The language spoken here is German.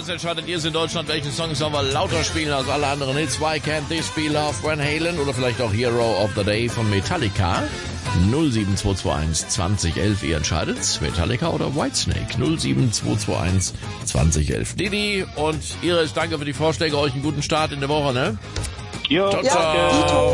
Jetzt entscheidet ihr es in Deutschland, welchen Song sollen wir lauter spielen als alle anderen Hits. Why Can't This Be Love, Van Halen oder vielleicht auch Hero of the Day von Metallica. 07221 2011, ihr entscheidet's. Metallica oder Whitesnake. 07221 2011. Didi und Iris, danke für die Vorschläge. Euch einen guten Start in der Woche, ne? Jo, ciao, ciao.